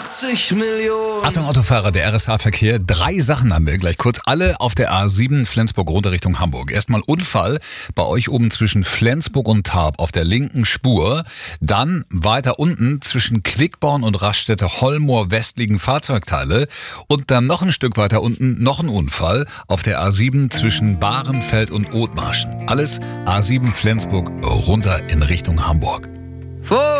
80 Millionen. Achtung Autofahrer, der RSH-Verkehr. 3 Sachen haben wir gleich kurz. Alle auf der A7 Flensburg runter Richtung Hamburg. Erstmal Unfall bei euch oben zwischen Flensburg und Tarp auf der linken Spur. Dann weiter unten zwischen Quickborn und Raststätte-Hollmoor West liegen Fahrzeugteile. Und dann noch ein Stück weiter unten noch ein Unfall auf der A7 zwischen Bahrenfeld und Othmarschen. Alles A7 Flensburg runter in Richtung Hamburg.